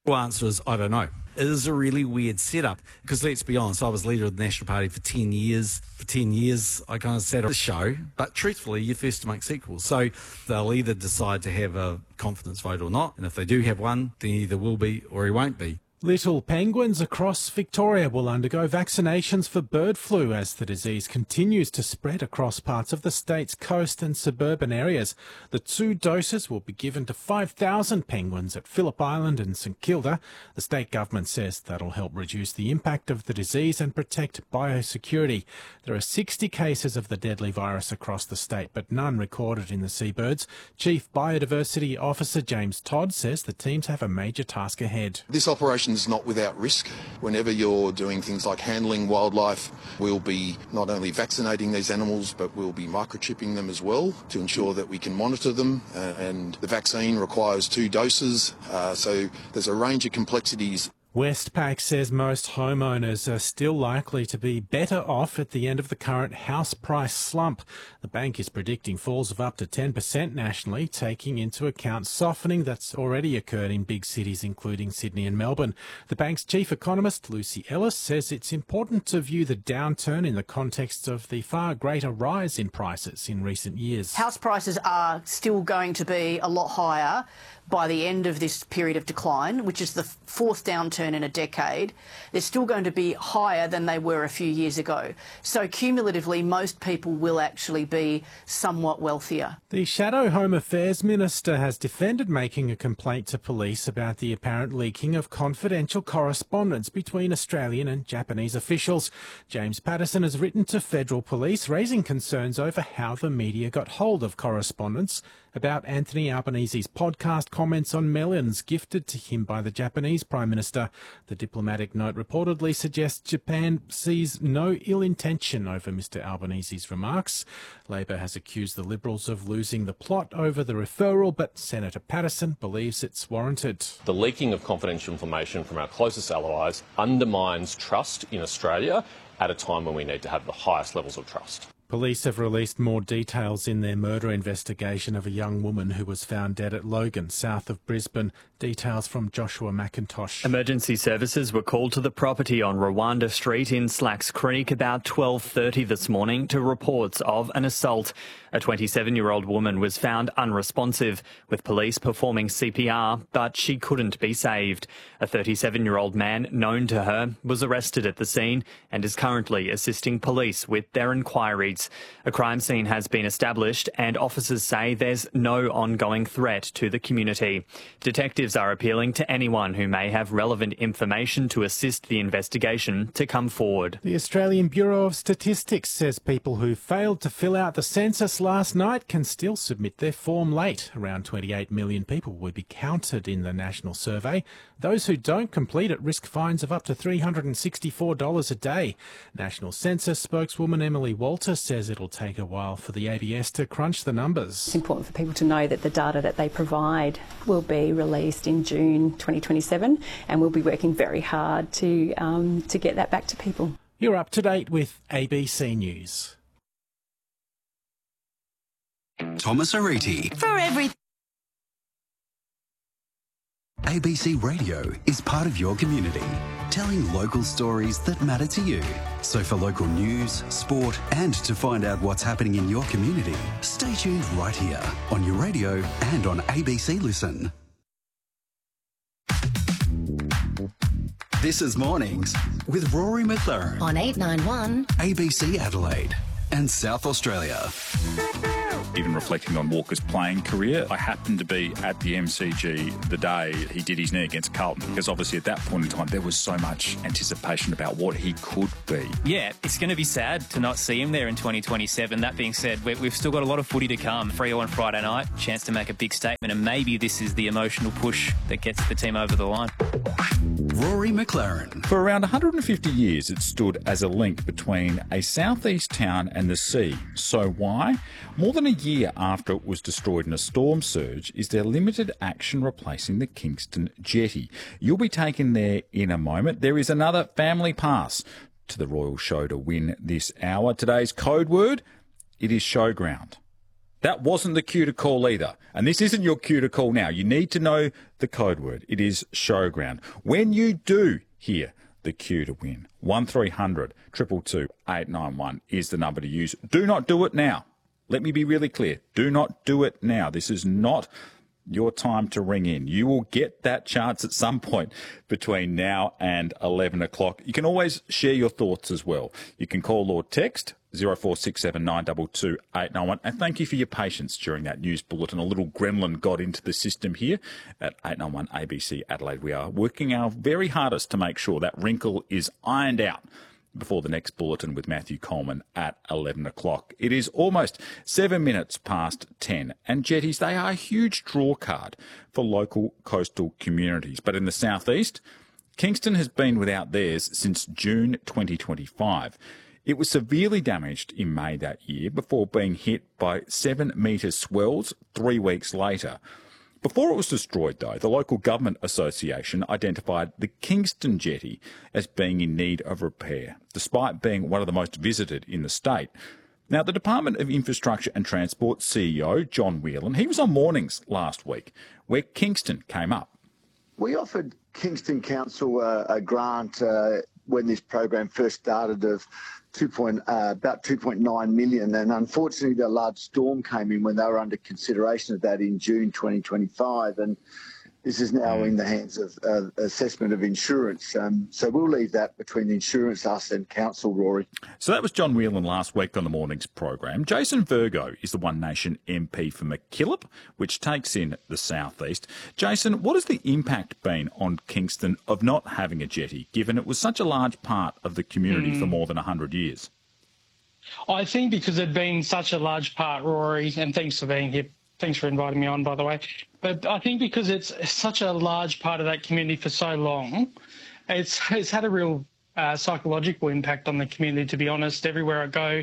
Well, answer is, I don't know. It is a really weird setup because, let's be honest, I was leader of the National Party for 10 years. For 10 years, I kind of sat on the show, but truthfully, you're first to make sequels. So they'll either decide to have a confidence vote or not, and if they do have one, then he either will be or he won't be. Little penguins across Victoria will undergo vaccinations for bird flu as the disease continues to spread across parts of the state's coast and suburban areas. The 2 doses will be given to 5,000 penguins at Phillip Island and St Kilda. The state government says that'll help reduce the impact of the disease and protect biosecurity. There are 60 cases of the deadly virus across the state, but none recorded in the seabirds. Chief Biodiversity Officer James Todd says the teams have a major task ahead. This operation is not without risk. Whenever you're doing things like handling wildlife, we'll be not only vaccinating these animals, but we'll be microchipping them as well to ensure that we can monitor them. And the vaccine requires 2 doses, so there's a range of complexities. Westpac says most homeowners are still likely to be better off at the end of the current house price slump. The bank is predicting falls of up to 10% nationally, taking into account softening that's already occurred in big cities including Sydney and Melbourne. The bank's chief economist, Lucy Ellis, says it's important to view the downturn in the context of the far greater rise in prices in recent years. House prices are still going to be a lot higher by the end of this period of decline, which is the 4th downturn in a decade. They're still going to be higher than they were a few years ago. So cumulatively, most people will actually be somewhat wealthier. The Shadow Home Affairs Minister has defended making a complaint to police about the apparent leaking of confidential correspondence between Australian and Japanese officials. James Patterson has written to federal police raising concerns over how the media got hold of correspondence about Anthony Albanese's podcast comments on melons gifted to him by the Japanese Prime Minister. The diplomatic note reportedly suggests Japan sees no ill intention over Mr Albanese's remarks. Labor has accused the Liberals of losing the plot over the referral, but Senator Patterson believes it's warranted. The leaking of confidential information from our closest allies undermines trust in Australia at a time when we need to have the highest levels of trust. Police have released more details in their murder investigation of a young woman who was found dead at Logan, south of Brisbane. Details from Joshua McIntosh. Emergency services were called to the property on Rwanda Street in Slacks Creek about 12:30 this morning to reports of an assault. A 27-year-old woman was found unresponsive, with police performing CPR, but she couldn't be saved. A 37-year-old man known to her was arrested at the scene and is currently assisting police with their inquiries. A crime scene has been established and officers say there's no ongoing threat to the community. Detectives are appealing to anyone who may have relevant information to assist the investigation to come forward. The Australian Bureau of Statistics says people who failed to fill out the census last night can still submit their form late. Around 28 million people will be counted in the national survey. Those who don't complete it risk fines of up to $364 a day. National Census spokeswoman Emily Walter says it'll take a while for the ABS to crunch the numbers. It's important for people to know that the data that they provide will be released in June 2027, and we'll be working very hard to get that back to people. You're up to date with ABC News. Thomas Ariti. For everything. ABC Radio is part of your community, telling local stories that matter to you. So for local news, sport, and to find out what's happening in your community, stay tuned right here on your radio and on ABC Listen. This is Mornings with Rory McLaren On 891 ABC Adelaide and South Australia. Even reflecting on Walker's playing career, I happened to be at the MCG the day he did his knee against Carlton, because obviously at that point in time there was so much anticipation about what he could be. Yeah, it's going to be sad to not see him there in 2027. That being said, we've still got a lot of footy to come. Freo on Friday night, chance to make a big statement, and maybe this is the emotional push that gets the team over the line. Rory McLaren. For around 150 years, it stood as a link between a southeast town and the sea. So why? More than a year after it was destroyed in a storm surge, is there limited action replacing the Kingston Jetty. You'll be taken there in a moment. There is another family pass to the Royal Show to win this hour. Today's code word, it is showground. That wasn't the cue to call either. And this isn't your cue to call now. You need to know the code word. It is showground. When you do hear the cue to win, 1300 222 891 is the number to use. Do not do it now. Let me be really clear. Do not do it now. This is not your time to ring in. You will get that chance at some point between now and 11 o'clock. You can always share your thoughts as well. You can call or text 0467 922 891. And thank you for your patience during that news bulletin. A little gremlin got into the system here at 891 ABC Adelaide. We are working our very hardest to make sure that wrinkle is ironed out before the next bulletin with Matthew Coleman at 11 o'clock. It is almost 7 minutes past 10, and jetties, they are a huge draw card for local coastal communities. But in the southeast, Kingston has been without theirs since June 2025. It was severely damaged in May that year before being hit by 7-metre swells 3 weeks later. Before it was destroyed, though, the local government association identified the Kingston jetty as being in need of repair, despite being one of the most visited in the state. Now, the Department of Infrastructure and Transport CEO, John Whelan, he was on Mornings last week, where Kingston came up. We offered Kingston Council a grant when this program first started of about 2.9 million, and unfortunately the large storm came in when they were under consideration of that in June 2025, and this is now in the hands of assessment of insurance. So we'll leave that between insurance, us and council, Rory. So that was John Whelan last week on the Mornings program. Jason Virgo is the One Nation MP for MacKillop, which takes in the southeast. Jason, what has the impact been on Kingston of not having a jetty, given it was such a large part of the community for more than 100 years? I think because it'd been such a large part, Rory, and thanks for being here. Thanks for inviting me on, by the way. But I think because it's such a large part of that community for so long, it's had a real psychological impact on the community, to be honest. Everywhere I go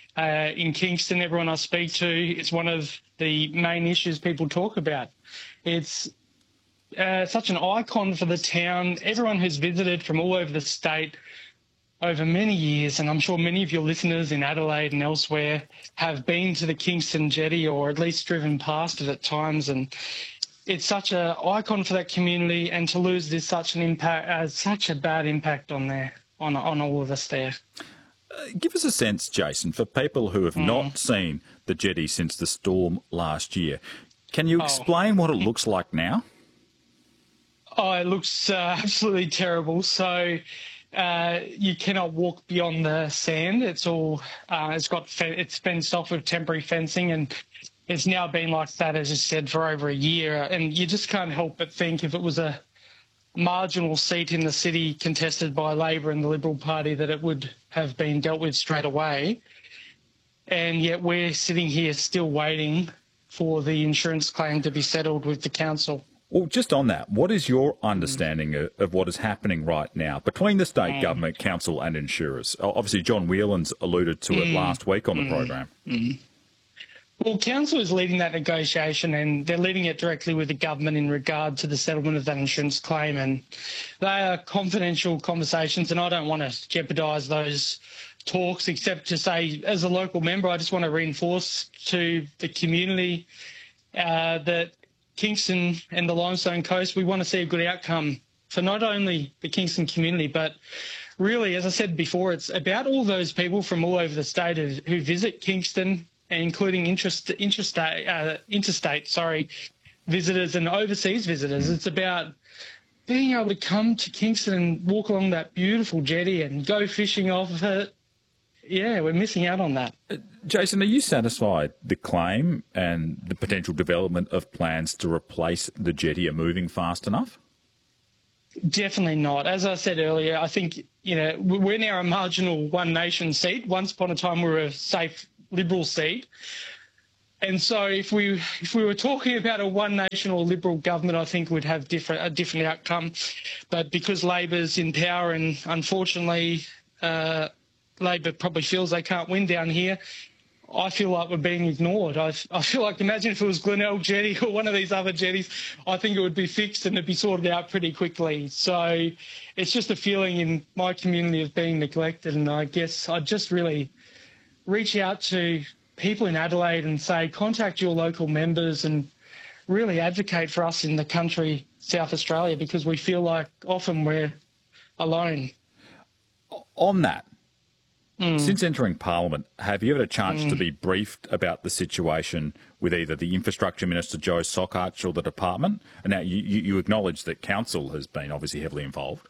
in Kingston, everyone I speak to, it's one of the main issues people talk about. It's such an icon for the town. Everyone who's visited from all over the state over many years, and I'm sure many of your listeners in Adelaide and elsewhere have been to the Kingston jetty or at least driven past it at times, and it's such an icon for that community, and to lose this such an impact, such a bad impact on all of us there. Give us a sense, Jason, for people who have not seen the jetty since the storm last year. Can you explain what it looks like now? Oh, it looks absolutely terrible. So you cannot walk beyond the sand. It's all it's fenced off with temporary fencing, and it's now been like that, as I said, for over a year. And you just can't help but think, if it was a marginal seat in the city contested by Labor and the Liberal Party, that it would have been dealt with straight away. And yet we're sitting here still waiting for the insurance claim to be settled with the council. Well, just on that, what is your understanding of what is happening right now between the state government, council and insurers? Obviously, John Whelan's alluded to it last week on the program. Well, council is leading that negotiation, and they're leading it directly with the government in regard to the settlement of that insurance claim. And they are confidential conversations, and I don't want to jeopardise those talks, except to say, as a local member, I just want to reinforce to the community that Kingston and the Limestone Coast, we want to see a good outcome for not only the Kingston community, but really, as I said before, it's about all those people from all over the state who visit Kingston, including interstate visitors and overseas visitors. It's about being able to come to Kingston and walk along that beautiful jetty and go fishing off of it. Yeah, we're missing out on that. Jason, are you satisfied the claim and the potential development of plans to replace the jetty are moving fast enough? Definitely not. As I said earlier, I think, we're now a marginal One Nation seat. Once upon a time, we were a safe Liberal seat. And so if we were talking about a One Nation or Liberal government, I think we'd have a different outcome. But because Labor's in power, and unfortunately Labor probably feels they can't win down here, I feel like we're being ignored. I feel like, imagine if it was Glenelg Jetty or one of these other jetties, I think it would be fixed and it'd be sorted out pretty quickly. So it's just a feeling in my community of being neglected, and I guess I'd just really reach out to people in Adelaide and say, contact your local members and really advocate for us in the country, South Australia, because we feel like often we're alone. On that, since entering Parliament, have you had a chance to be briefed about the situation with either the Infrastructure Minister, Joe Sokach, or the department? And now you acknowledge that Council has been obviously heavily involved.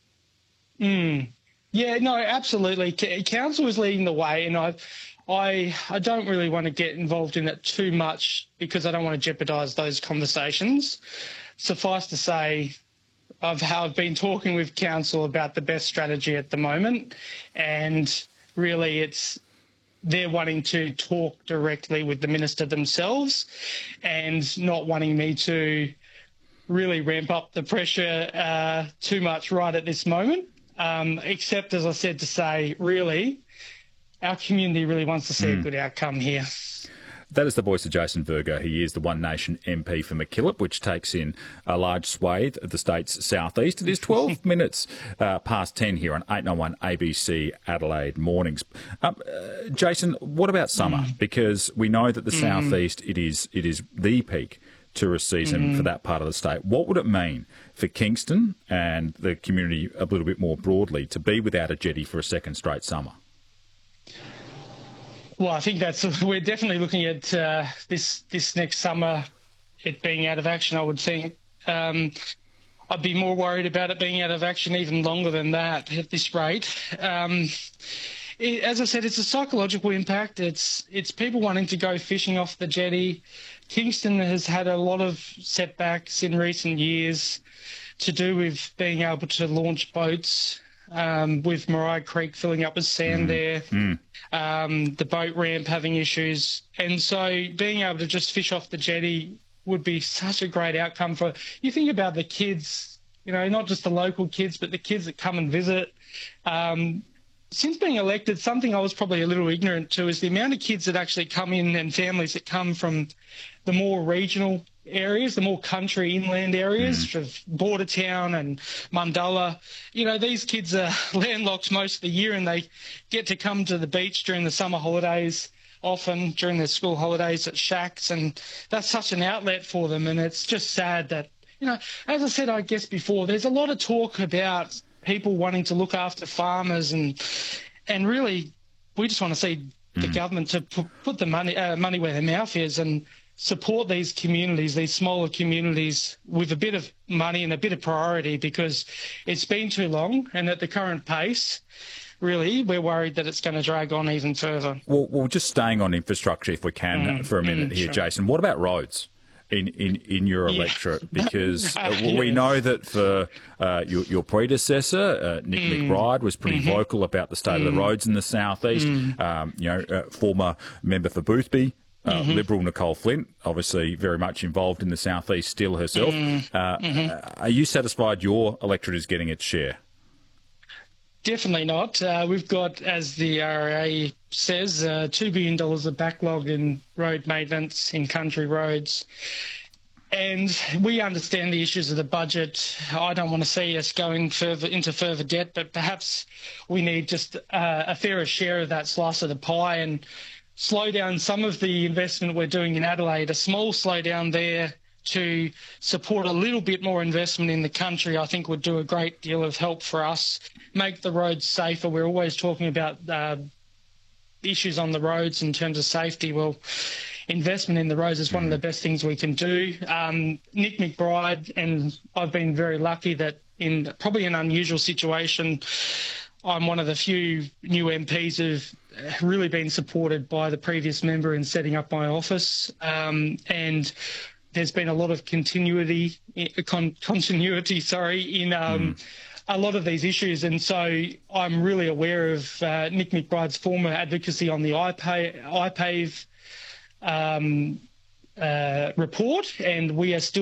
Yeah, no, absolutely. Council is leading the way, and I don't really want to get involved in it too much because I don't want to jeopardise those conversations. Suffice to say, I've been talking with Council about the best strategy at the moment, and really they're wanting to talk directly with the Minister themselves and not wanting me to really ramp up the pressure too much right at this moment, except, as I said, to say, really, our community really wants to see a good outcome here. That is the voice of Jason Virgo. He is the One Nation MP for MacKillop, which takes in a large swathe of the state's southeast. It is 12 minutes past 10 here on 891 ABC Adelaide Mornings. Jason, what about summer? Because we know that the southeast, it is the peak tourist season for that part of the state. What would it mean for Kingston and the community a little bit more broadly to be without a jetty for a second straight summer? Well, I think we're definitely looking at this next summer, it being out of action, I would think. I'd be more worried about it being out of action even longer than that at this rate. As I said, it's a psychological impact. It's people wanting to go fishing off the jetty. Kingston has had a lot of setbacks in recent years to do with being able to launch boats, with Mariah Creek filling up with sand there, the boat ramp having issues. And so being able to just fish off the jetty would be such a great outcome for, you think about the kids, not just the local kids, but the kids that come and visit. Since being elected, something I was probably a little ignorant to is the amount of kids that actually come in and families that come from the more regional areas, the more country inland areas of Bordertown and Mundalla. These kids are landlocked most of the year and they get to come to the beach during the summer holidays, often during their school holidays at shacks, and that's such an outlet for them. And it's just sad that, as I said, I guess before, there's a lot of talk about people wanting to look after farmers and really we just want to see the government to put the money where their mouth is and support these communities, these smaller communities, with a bit of money and a bit of priority, because it's been too long, and at the current pace, really, we're worried that it's going to drag on even further. Well, just staying on infrastructure, if we can, for a minute here, sure. Jason. What about roads in your electorate? Because we know that for your predecessor, Nick McBride, was pretty vocal about the state of the roads in the southeast. Former member for Boothby, Liberal Nicole Flint, obviously very much involved in the southeast still herself. Are you satisfied your electorate is getting its share? Definitely not. We've got, as the RRA says, $2 billion of backlog in road maintenance in country roads. And we understand the issues of the budget. I don't want to see us going into further debt, but perhaps we need just a fairer share of that slice of the pie and slow down some of the investment we're doing in Adelaide, a small slowdown there to support a little bit more investment in the country, I think would do a great deal of help for us, make the roads safer. We're always talking about issues on the roads in terms of safety. Well, investment in the roads is one of the best things we can do. Nick McBride, and I've been very lucky that in probably an unusual situation, I'm one of the few new MPs who've really been supported by the previous member in setting up my office. And there's been a lot of continuity in a lot of these issues. And so I'm really aware of Nick McBride's former advocacy on the IPAVE report, and we are still